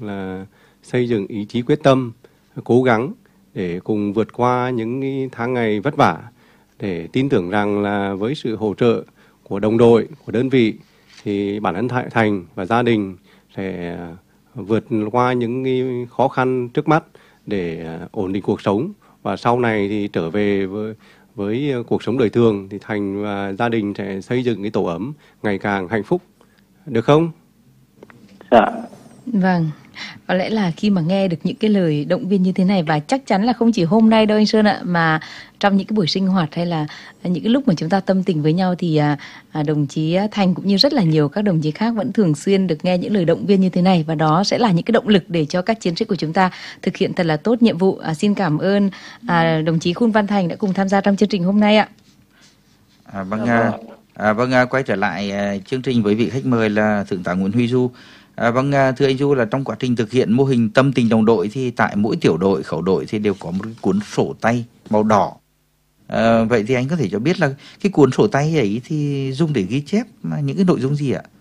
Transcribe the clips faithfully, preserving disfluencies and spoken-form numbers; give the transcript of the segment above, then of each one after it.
là xây dựng ý chí quyết tâm, cố gắng để cùng vượt qua những cái tháng ngày vất vả, để tin tưởng rằng là với sự hỗ trợ của đồng đội, của đơn vị thì bản thân Thành và gia đình sẽ vượt qua những cái khó khăn trước mắt để ổn định cuộc sống, và sau này thì trở về với với cuộc sống đời thường thì Thành và gia đình sẽ xây dựng cái tổ ấm ngày càng hạnh phúc, được không? Dạ. Vâng, có lẽ là khi mà nghe được những cái lời động viên như thế này, và chắc chắn là không chỉ hôm nay đâu anh Sơn ạ, mà trong những cái buổi sinh hoạt hay là những cái lúc mà chúng ta tâm tình với nhau thì à, à, đồng chí Thành cũng như rất là nhiều các đồng chí khác vẫn thường xuyên được nghe những lời động viên như thế này, và đó sẽ là những cái động lực để cho các chiến sĩ của chúng ta thực hiện thật là tốt nhiệm vụ. À, xin cảm ơn à, đồng chí Khuôn Văn Thành đã cùng tham gia trong chương trình hôm nay ạ. À, vâng, à, à, vâng à, quay trở lại à, chương trình với vị khách mời là Thượng tá Nguyễn Huy Du. À, vâng, thưa anh Du, là trong quá trình thực hiện mô hình tâm tình đồng đội thì tại mỗi tiểu đội, khẩu đội thì đều có một cái cuốn sổ tay màu đỏ. À, vậy thì anh có thể cho biết là cái cuốn sổ tay ấy thì dùng để ghi chép những cái nội dung gì ạ?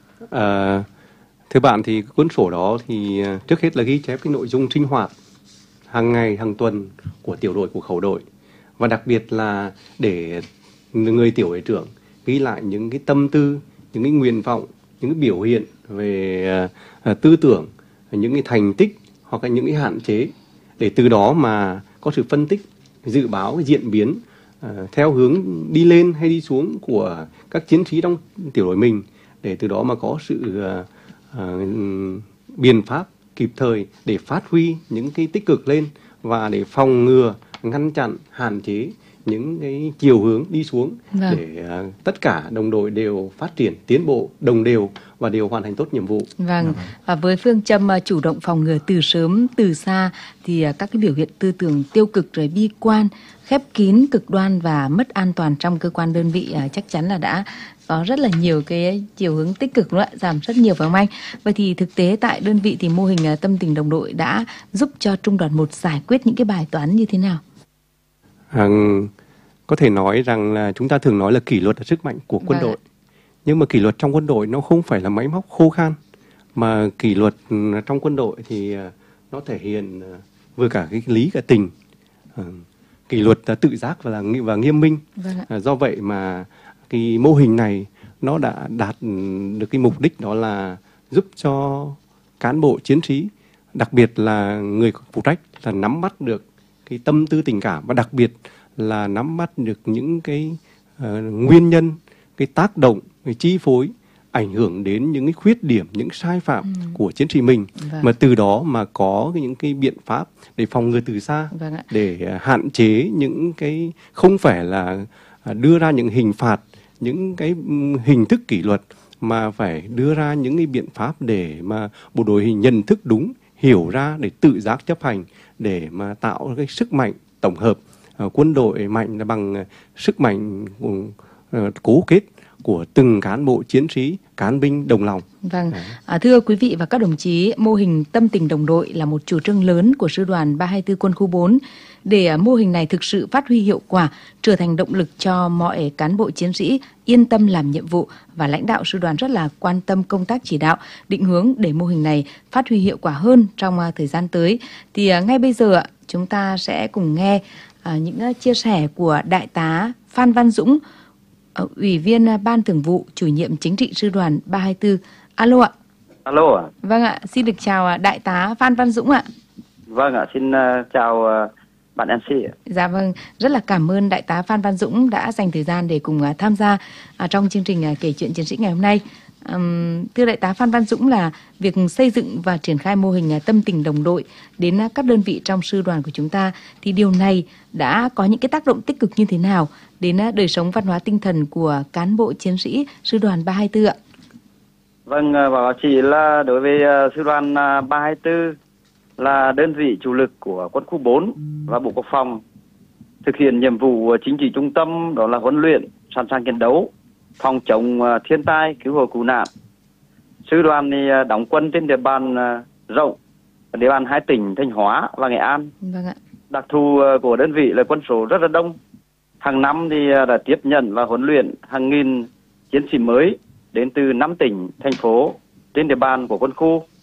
À, thưa bạn, thì cuốn sổ đó thì trước hết là ghi chép cái nội dung sinh hoạt hàng ngày, hàng tuần của tiểu đội, của khẩu đội, và đặc biệt là để người tiểu đội trưởng ghi lại những cái tâm tư, những cái nguyện vọng, những cái biểu hiện về uh, tư tưởng, những cái thành tích hoặc là những cái hạn chế, để từ đó mà có sự phân tích, dự báo cái diễn biến uh, theo hướng đi lên hay đi xuống của các chiến sĩ trong tiểu đội mình, để từ đó mà có sự uh, uh, biện pháp kịp thời để phát huy những cái tích cực lên, và để phòng ngừa, ngăn chặn, hạn chế những cái chiều hướng đi xuống, vâng. để uh, tất cả đồng đội đều phát triển, tiến bộ đồng đều và đều hoàn thành tốt nhiệm vụ. Vâng, và với phương châm uh, chủ động phòng ngừa từ sớm từ xa thì uh, các cái biểu hiện tư tưởng tiêu cực, rồi bi quan, khép kín, cực đoan và mất an toàn trong cơ quan đơn vị uh, chắc chắn là đã có rất là nhiều cái chiều hướng tích cực nữa, giảm rất nhiều phải không anh? Vậy thì thực tế tại đơn vị thì mô hình uh, tâm tình đồng đội đã giúp cho trung đoàn một giải quyết những cái bài toán như thế nào? À, có thể nói rằng là chúng ta thường nói là kỷ luật là sức mạnh của quân vâng. đội. Nhưng mà kỷ luật trong quân đội nó không phải là máy móc khô khan, mà kỷ luật trong quân đội thì nó thể hiện vừa cả cái lý cả tình. À, kỷ luật là tự giác và là và nghiêm minh. Vâng à, do vậy mà cái mô hình này nó đã đạt được cái mục đích, đó là giúp cho cán bộ chiến sĩ, đặc biệt là người phụ trách, là nắm bắt được cái tâm tư tình cảm, và đặc biệt là nắm bắt được những cái uh, nguyên nhân, cái tác động, cái chi phối, ảnh hưởng đến những cái khuyết điểm, những sai phạm ừ. của chiến sĩ mình, vâng. mà từ đó mà có những cái biện pháp để phòng ngừa từ xa, vâng ạ. Để uh, hạn chế những cái, không phải là uh, đưa ra những hình phạt, những cái um, hình thức kỷ luật, mà phải đưa ra những cái biện pháp để mà bộ đội hình nhận thức đúng, hiểu ra để tự giác chấp hành, để mà tạo cái sức mạnh tổng hợp. Uh, quân đội mạnh là bằng uh, sức mạnh uh, cố kết của từng cán bộ chiến sĩ, cán binh đồng lòng. Vâng, à, thưa quý vị và các đồng chí, mô hình tâm tình đồng đội là một chủ trương lớn của sư đoàn ba hai tư quân khu bốn. Để uh, mô hình này thực sự phát huy hiệu quả, trở thành động lực cho mọi cán bộ chiến sĩ yên tâm làm nhiệm vụ, và lãnh đạo sư đoàn rất là quan tâm công tác chỉ đạo, định hướng để mô hình này phát huy hiệu quả hơn trong uh, thời gian tới. Thì uh, ngay bây giờ uh, chúng ta sẽ cùng nghe uh, những uh, chia sẻ của Đại tá Phan Văn Dũng, uh, Ủy viên uh, Ban Thường vụ, Chủ nhiệm Chính trị sư đoàn ba hai tư. Alo ạ. Alo ạ. Vâng ạ, xin được chào uh, Đại tá Phan Văn Dũng ạ. Vâng ạ, xin uh, chào uh, bạn em xê ạ. Dạ vâng, rất là cảm ơn Đại tá Phan Văn Dũng đã dành thời gian để cùng uh, tham gia uh, trong chương trình uh, kể chuyện chiến sĩ ngày hôm nay. Um, thưa Đại tá Phan Văn Dũng, là việc xây dựng và triển khai mô hình uh, tâm tình đồng đội đến uh, các đơn vị trong sư đoàn của chúng ta, thì điều này đã có những cái tác động tích cực như thế nào đến uh, đời sống văn hóa tinh thần của cán bộ chiến sĩ sư đoàn ba hai tư ạ? Vâng, báo chỉ là đối với uh, sư đoàn uh, ba hai tư là đơn vị chủ lực của quân khu bốn và Bộ Quốc phòng, thực hiện nhiệm vụ chính trị trung tâm, đó là huấn luyện, sẵn sàng chiến đấu, phòng chống thiên tai, cứu hộ cứu nạn. Sư đoàn thì đóng quân trên địa bàn rộng, địa bàn hai tỉnh Thanh Hóa và Nghệ An. Vâng ạ. Đặc thù của đơn vị là quân số rất là đông. Hàng năm thì đã tiếp nhận và huấn luyện hàng nghìn chiến sĩ mới đến từ năm tỉnh, thành phố trên địa bàn của quân khu.